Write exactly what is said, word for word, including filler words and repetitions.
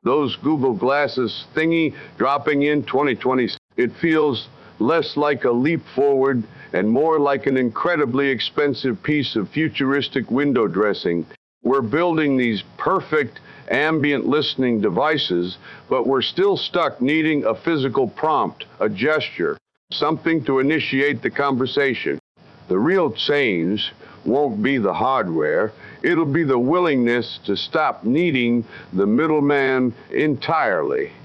Those Google Glasses thingy dropping in twenty twenty, it feels less like a leap forward and more like an incredibly expensive piece of futuristic window dressing. We're building these perfect ambient listening devices, but we're still stuck needing a physical prompt, a gesture, something to initiate the conversation. The real change won't be the hardware, it'll be the willingness to stop needing the middleman entirely.